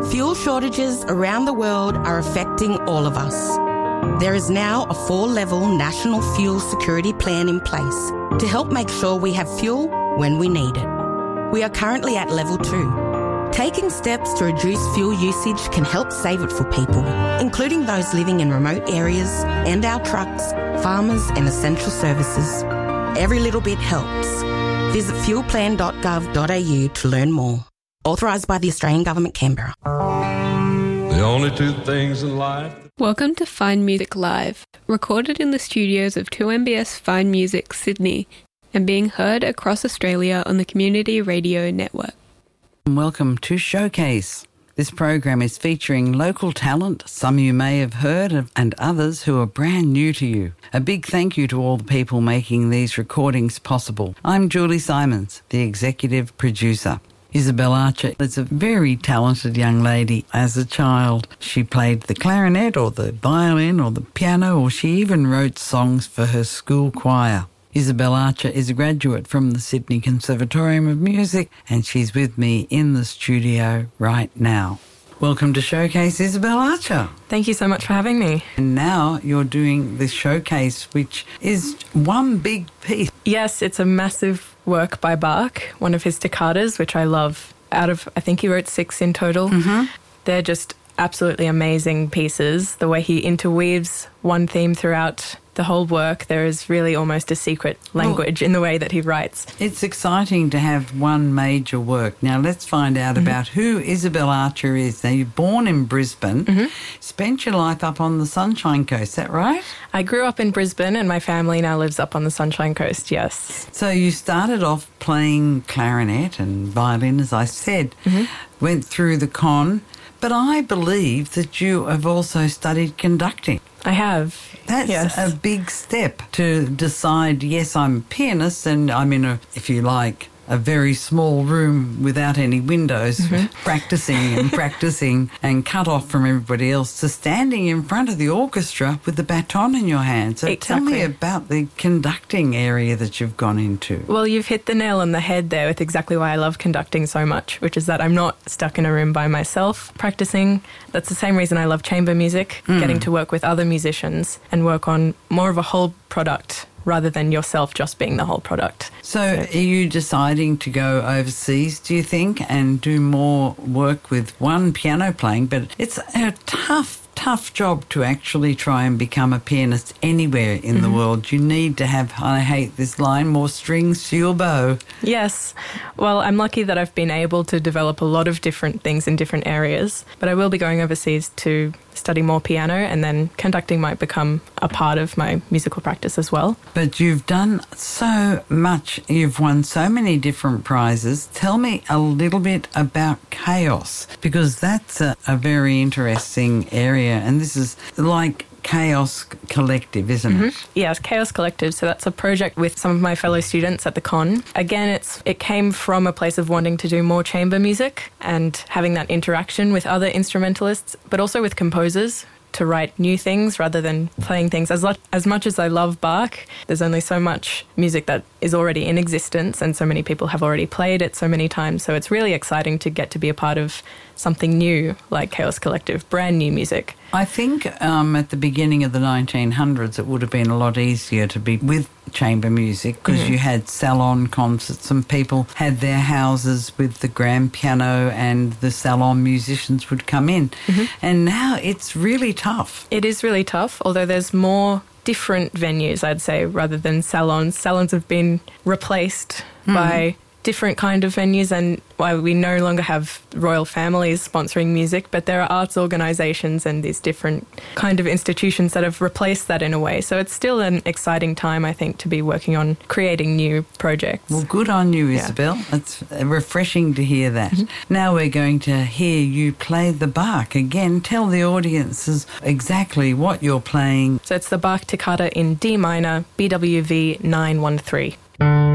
Fuel shortages around the world are affecting all of us. There is now a 4-level national fuel security plan in place to help make sure we have fuel when we need it. We are currently at level 2. Taking steps to reduce fuel usage can help save it for people, including those living in remote areas and our trucks, farmers and essential services. Every little bit helps. Visit fuelplan.gov.au to learn more. Authorised by the Australian Government, Canberra. The only two things in life. Welcome to Fine Music Live, recorded in the studios of 2MBS Fine Music, Sydney, and being heard across Australia on the Community Radio Network. Welcome to Showcase. This program is featuring local talent, some you may have heard of, and others who are brand new to you. A big thank you to all the people making these recordings possible. I'm Julie Simons, the executive producer. Isabel Archer is a very talented young lady. As a child, she played the clarinet or the violin or the piano, or she even wrote songs for her school choir. Isabel Archer is a graduate from the Sydney Conservatorium of Music, and she's with me in the studio right now. Welcome to Showcase, Isabel Archer. Thank you so much for having me. And now you're doing this showcase, which is one big piece. Yes, it's a massive work by Bach, one of his toccatas, which I love. Out of, I think he wrote 6 in total. Mm-hmm. They're just absolutely amazing pieces. The way he interweaves one theme throughout the whole work, there is really almost a secret language in the way that he writes. It's exciting to have one major work. Now let's find out about who Isabel Archer is. Now, you're born in Brisbane, spent your life up on the Sunshine Coast, is that right? I grew up in Brisbane and my family now lives up on the Sunshine Coast, yes. So you started off playing clarinet and violin, as I said, went through the con, but I believe that you have also studied conducting. I have. That's a big step to decide, yes, I'm a pianist and I'm in a, if you like, a very small room without any windows, practicing and cut off from everybody else, to standing in front of the orchestra with the baton in your hand. So tell me about the conducting area that you've gone into. Well, you've hit the nail on the head there with exactly why I love conducting so much, which is that I'm not stuck in a room by myself practicing. That's the same reason I love chamber music, getting to work with other musicians and work on more of a whole product rather than yourself just being the whole product. So are you deciding to go overseas, do you think, and do more work with one piano playing? But it's a tough job to actually try and become a pianist anywhere in the world. You need to have, I hate this line, more strings to your bow. Yes. Well, I'm lucky that I've been able to develop a lot of different things in different areas, but I will be going overseas to study more piano, and then conducting might become a part of my musical practice as well. But you've done so much. You've won so many different prizes. Tell me a little bit about Chaos, because that's a very interesting area, and this is like Chaos Collective, isn't it? Yes, Chaos Collective. So that's a project with some of my fellow students at the con. Again, it came from a place of wanting to do more chamber music and having that interaction with other instrumentalists, but also with composers, to write new things rather than playing things. As much as I love Bach, there's only so much music that is already in existence, and so many people have already played it so many times. So it's really exciting to get to be a part of something new like Chaos Collective, brand new music. I think at the beginning of the 1900s it would have been a lot easier to be with chamber music, because you had salon concerts and people had their houses with the grand piano and the salon musicians would come in. And now it's really tough. It is really tough, although there's more different venues, I'd say, rather than salons. Salons have been replaced by different kind of venues, and why we no longer have royal families sponsoring music, but there are arts organisations and these different kind of institutions that have replaced that in a way. So it's still an exciting time, I think, to be working on creating new projects. Well, good on you, Isabel. It's refreshing to hear that. Now we're going to hear you play the Bach. Again, tell the audiences exactly what you're playing. So it's the Bach Toccata in D minor, BWV 913.